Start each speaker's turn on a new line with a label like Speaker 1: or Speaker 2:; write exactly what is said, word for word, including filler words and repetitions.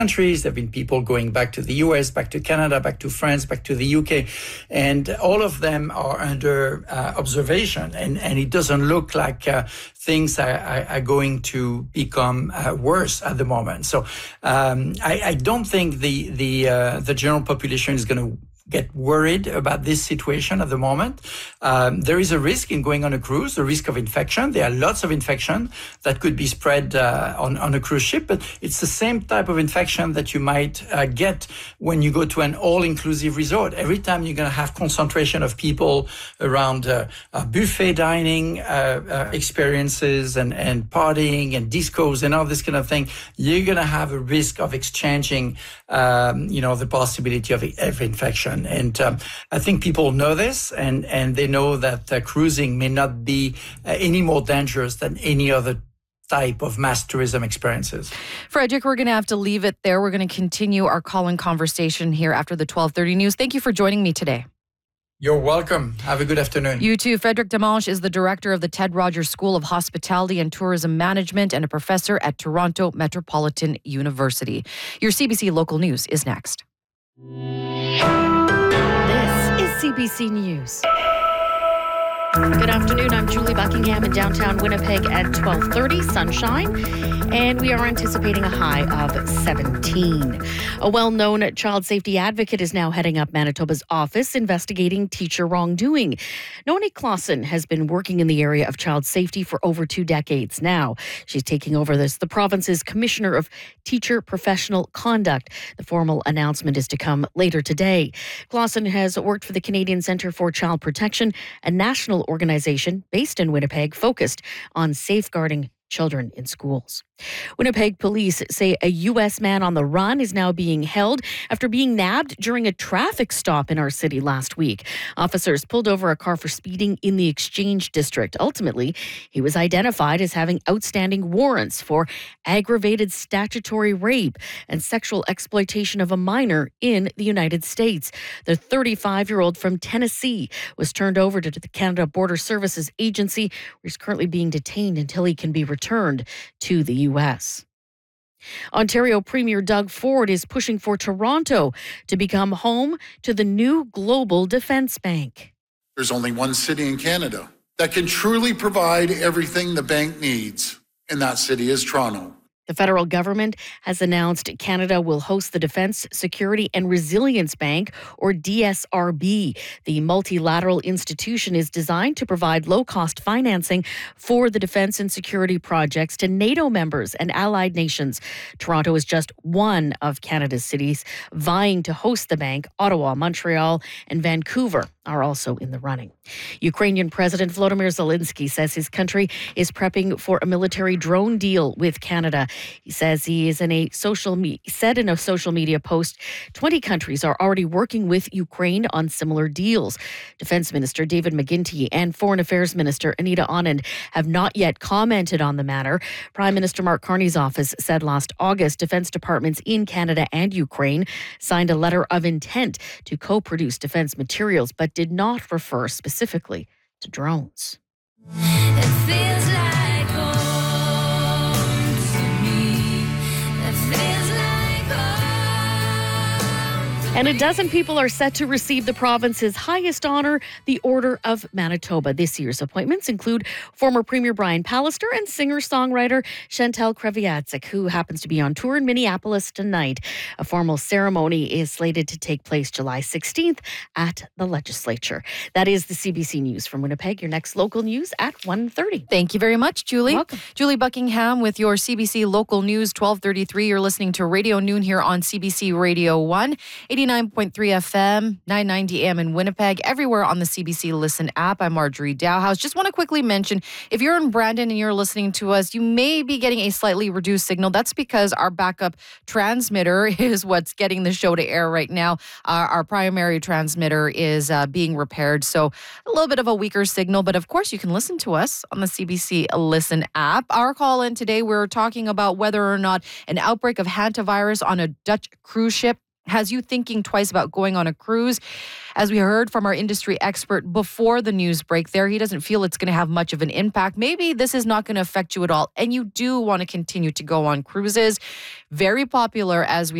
Speaker 1: countries. There have been people going back to the U S, back to Canada, back to France, back to the U K, and all of them are under uh, observation. And, and it doesn't look like uh, things are, are, are going to become uh, worse at the moment. So um, I, I don't think the the uh, the general population is going to get worried about this situation at the moment. Um, there is a risk in going on a cruise, the risk of infection. There are lots of infection that could be spread uh, on, on a cruise ship, but it's the same type of infection that you might uh, get when you go to an all-inclusive resort. Every time you're going to have concentration of people around uh, uh, buffet dining uh, uh, experiences and, and partying and discos and all this kind of thing, you're going to have a risk of exchanging, um, you know, the possibility of, of infection. And um, I think people know this, and, and they know that uh, cruising may not be uh, any more dangerous than any other type of mass tourism experiences.
Speaker 2: Frederic, we're going to have to leave it there. We're going to continue our call-in conversation here after the twelve thirty news. Thank you for joining me today.
Speaker 1: You're welcome. Have a good afternoon.
Speaker 2: You too. Frederic Dimanche is the director of the Ted Rogers School of Hospitality and Tourism Management and a professor at Toronto Metropolitan University. Your C B C Local News is next. C B C News. Good afternoon. I'm Julie Buckingham in downtown Winnipeg at twelve thirty, sunshine, and we are anticipating a high of seventeen. A well-known child safety advocate is now heading up Manitoba's office investigating teacher wrongdoing. Noni Clausen has been working in the area of child safety for over two decades now. She's taking over as the province's Commissioner of Teacher Professional Conduct. The formal announcement is to come later today. Clausen has worked for the Canadian Centre for Child Protection, a national organization based in Winnipeg focused on safeguarding children in schools. Winnipeg police say a U S man on the run is now being held after being nabbed during a traffic stop in our city last week. Officers pulled over a car for speeding in the Exchange District. Ultimately, he was identified as having outstanding warrants for aggravated statutory rape and sexual exploitation of a minor in the United States. The thirty-five-year-old from Tennessee was turned over to the Canada Border Services Agency, where he's currently being detained until he can be returned to the U S. Ontario Premier Doug Ford is pushing for Toronto to become home to the new Global Defence Bank.
Speaker 3: There's only one city in Canada that can truly provide everything the bank needs, and that city is Toronto.
Speaker 2: The federal government has announced Canada will host the Defence, Security and Resilience Bank, or D S R B. The multilateral institution is designed to provide low-cost financing for the defence and security projects to NATO members and allied nations. Toronto is just one of Canada's cities vying to host the bank. Ottawa, Montreal, and Vancouver are also in the running. Ukrainian President Volodymyr Zelensky says his country is prepping for a military drone deal with Canada. He says he is in a social me- said in a social media post, twenty countries are already working with Ukraine on similar deals. Defense Minister David McGuinty and Foreign Affairs Minister Anita Anand have not yet commented on the matter. Prime Minister Mark Carney's office said last August defense departments in Canada and Ukraine signed a letter of intent to co-produce defense materials, but did not refer specifically to drones. It feels like home to me. It feels like home. And a dozen people are set to receive the province's highest honor, the Order of Manitoba. This year's appointments include former Premier Brian Pallister and singer-songwriter Chantal Kreviazuk, who happens to be on tour in Minneapolis tonight. A formal ceremony is slated to take place July sixteenth at the legislature. That is the C B C News from Winnipeg. Your next local news at one thirty.
Speaker 4: Thank you very much, Julie.
Speaker 2: Welcome.
Speaker 4: Julie Buckingham with your C B C Local News, twelve thirty-three. You're listening to Radio Noon here on C B C Radio one, eighty-nine point three F M, nine ninety A M in Winnipeg, everywhere on the C B C Listen app. I'm Marjorie Dowhouse. Just want to quickly mention, if you're in Brandon and you're listening to us, you may be getting a slightly reduced signal. That's because our backup transmitter is what's getting the show to air right now. Uh, our primary transmitter is uh, being repaired, so a little bit of a weaker signal, but of course you can listen to us on the C B C Listen app. Our call in today, we're talking about whether or not an outbreak of hantavirus on a Dutch cruise ship has you thinking twice about going on a cruise. As we heard from our industry expert before the news break there, he doesn't feel it's going to have much of an impact. Maybe this is not going to affect you at all, and you do want to continue to go on cruises. Very popular, as we